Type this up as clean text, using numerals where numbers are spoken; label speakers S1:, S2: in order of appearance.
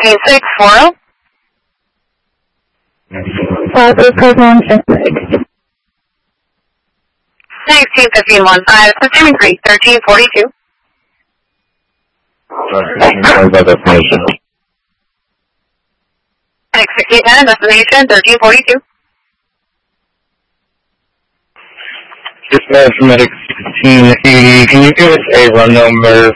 S1: 16640. 161515, Creek, 1342.
S2: Destination.
S1: 1610, destination 1342.
S2: Dispatch Medic 1680, can you give us a run number